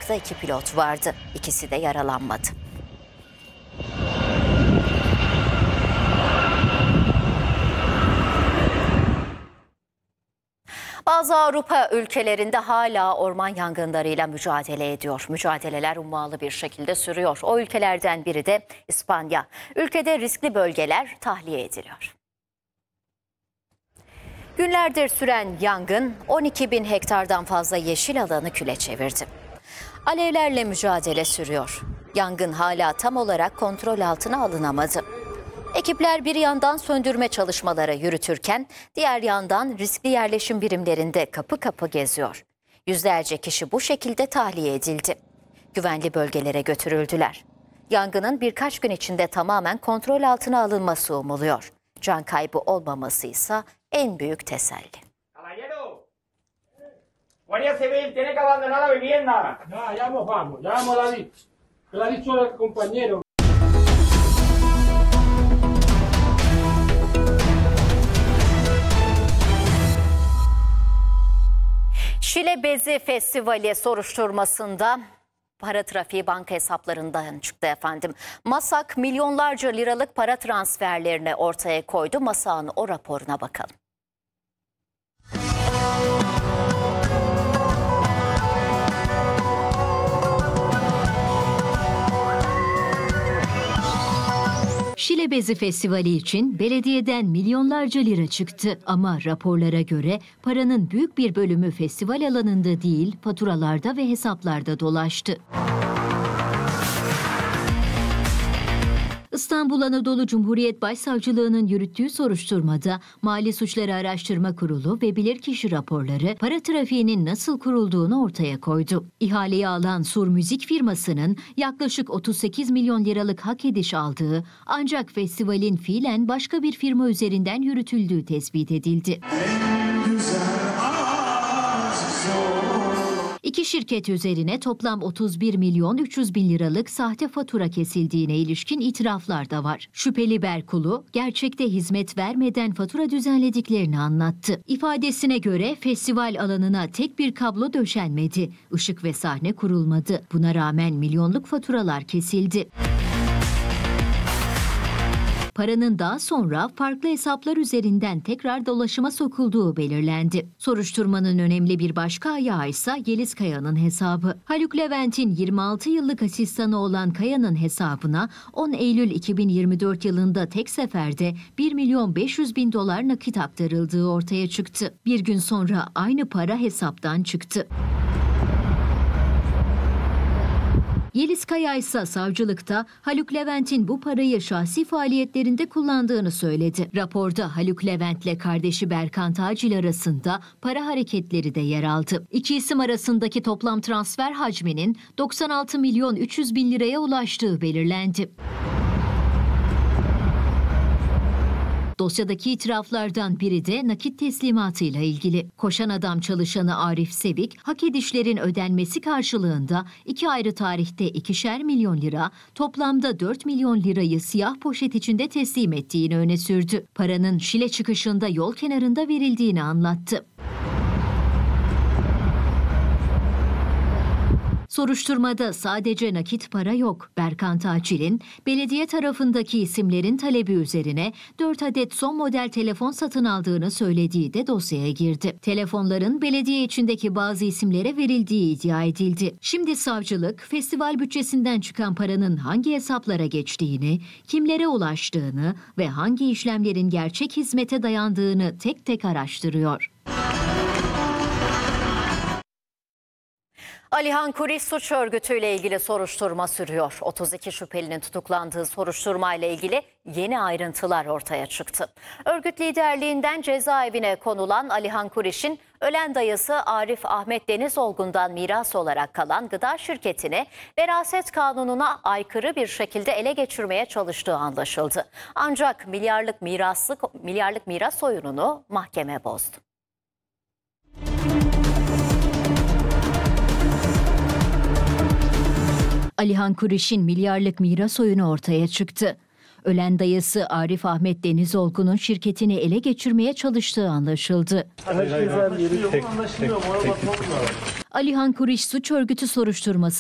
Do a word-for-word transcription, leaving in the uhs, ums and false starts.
uçakta iki pilot vardı. İkisi de yaralanmadı. Bazı Avrupa ülkelerinde hala orman yangınlarıyla mücadele ediyor. Mücadeleler ummalı bir şekilde sürüyor. O ülkelerden biri de İspanya. Ülkede riskli bölgeler tahliye ediliyor. Günlerdir süren yangın on iki bin hektardan fazla yeşil alanı küle çevirdi. Alevlerle mücadele sürüyor. Yangın hala tam olarak kontrol altına alınamadı. Ekipler bir yandan söndürme çalışmaları yürütürken diğer yandan riskli yerleşim birimlerinde kapı kapı geziyor. Yüzlerce kişi bu şekilde tahliye edildi. Güvenli bölgelere götürüldüler. Yangının birkaç gün içinde tamamen kontrol altına alınması umuluyor. Can kaybı olmaması ise en büyük teselli. Guardia Civil tiene que abandonar la vivienda. Ya, ya nos vamos, ya vamos David. Me lo ha dicho el compañero. Şile Bezi Festivali soruşturmasında para trafiği banka hesaplarından çıktı efendim. MASAK milyonlarca liralık para transferlerini ortaya koydu. MASAK'ın o raporuna bakalım. Şile Bezi Festivali için belediyeden milyonlarca lira çıktı ama raporlara göre paranın büyük bir bölümü festival alanında değil, faturalarda ve hesaplarda dolaştı. İstanbul Anadolu Cumhuriyet Başsavcılığı'nın yürüttüğü soruşturmada Mali Suçları Araştırma Kurulu ve bilirkişi raporları para trafiğinin nasıl kurulduğunu ortaya koydu. İhaleyi alan Sur Müzik firmasının yaklaşık otuz sekiz milyon liralık hak ediş aldığı ancak festivalin fiilen başka bir firma üzerinden yürütüldüğü tespit edildi. İki şirket üzerine toplam otuz bir milyon üç yüz bin liralık sahte fatura kesildiğine ilişkin itiraflar da var. Şüpheli Berkulu, gerçekte hizmet vermeden fatura düzenlediklerini anlattı. İfadesine göre festival alanına tek bir kablo döşenmedi, ışık ve sahne kurulmadı. Buna rağmen milyonluk faturalar kesildi. Paranın daha sonra farklı hesaplar üzerinden tekrar dolaşıma sokulduğu belirlendi. Soruşturmanın önemli bir başka ayağı ise Yeliz Kaya'nın hesabı. Haluk Levent'in yirmi altı yıllık asistanı olan Kaya'nın hesabına on Eylül iki bin yirmi dört yılında tek seferde bir milyon beş yüz bin dolar nakit aktarıldığı ortaya çıktı. Bir gün sonra aynı para hesaptan çıktı. Yeliz Kaya ise savcılıkta Haluk Levent'in bu parayı şahsi faaliyetlerinde kullandığını söyledi. Raporda Haluk Levent'le kardeşi Berkan Tacil arasında para hareketleri de yer aldı. İki isim arasındaki toplam transfer hacminin doksan altı milyon üç yüz bin liraya ulaştığı belirlendi. Dosyadaki itiraflardan biri de nakit teslimatıyla ilgili. Koşan Adam çalışanı Arif Sevik, hak edişlerin ödenmesi karşılığında iki ayrı tarihte ikişer milyon lira, toplamda dört milyon lirayı siyah poşet içinde teslim ettiğini öne sürdü. Paranın Şile çıkışında yol kenarında verildiğini anlattı. Soruşturmada sadece nakit para yok. Berkan Tacil'in belediye tarafındaki isimlerin talebi üzerine dört adet son model telefon satın aldığını söylediği de dosyaya girdi. Telefonların belediye içindeki bazı isimlere verildiği iddia edildi. Şimdi savcılık festival bütçesinden çıkan paranın hangi hesaplara geçtiğini, kimlere ulaştığını ve hangi işlemlerin gerçek hizmete dayandığını tek tek araştırıyor. Alihan Kuris suç örgütüyle ilgili soruşturma sürüyor. otuz iki şüphelinin tutuklandığı soruşturmayla ilgili yeni ayrıntılar ortaya çıktı. Örgüt liderliğinden cezaevine konulan Alihan Kuris'in ölen dayısı Arif Ahmet Denizolgun'dan miras olarak kalan gıda şirketini veraset kanununa aykırı bir şekilde ele geçirmeye çalıştığı anlaşıldı. Ancak milyarlık miraslık milyarlık miras oyununu mahkeme bozdu. Alihan Kuriş'in milyarlık miras oyunu ortaya çıktı. Ölen dayısı Arif Ahmet Denizolgun'un şirketini ele geçirmeye çalıştığı anlaşıldı. Alihan Kuriş suç örgütü soruşturması